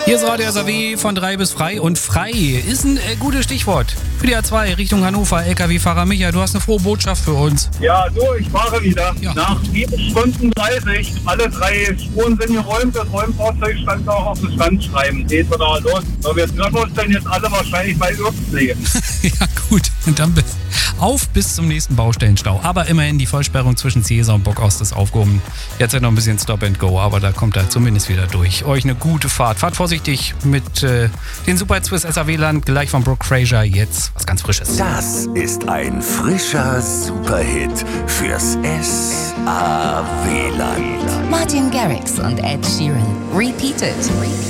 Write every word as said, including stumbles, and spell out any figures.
Hier ist Radio S A W von drei bis frei und frei ist ein äh, gutes Stichwort. Für die A zwei Richtung Hannover, L K W-Fahrer Micha, du hast eine frohe Botschaft für uns. Ja, du, ich fahre wieder. Ja. Nach sieben Stunden dreißig, alle drei Spuren sind geräumt, das Räumfahrzeug stand auch auf dem Standschreiben. Geht wieder los. So, wir treffen uns dann jetzt alle wahrscheinlich bei Irrpflege. Ja gut, und dann bis, auf bis zum nächsten Baustellenstau. Aber immerhin die Vollsperrung zwischen Ciesa und Bockost ist aufgehoben. Jetzt hat noch ein bisschen Stop and Go, aber da kommt er zumindest wieder durch. Euch eine gute Fahrt. Fahrt vorsichtig mit äh, den Super Swiss S A W-Land, gleich von Brooke Fraser. Jetzt was ganz Frisches. Das ist ein frischer Superhit fürs S A W-Land. Martin Garrix und Ed Sheeran. Repeated.